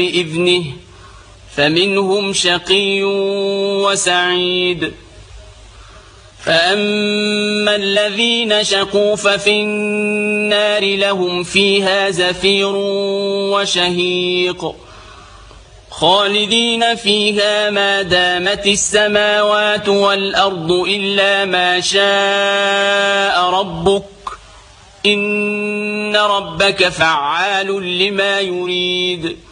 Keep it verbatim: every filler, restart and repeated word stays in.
بإذنه فمنهم شقي وسعيد. فأما الذين شقوا ففي النار لهم فيها زفير وشهيق خالدين فيها ما دامت السماوات والأرض إلا ما شاء ربك إن ربك فعال لما يريد.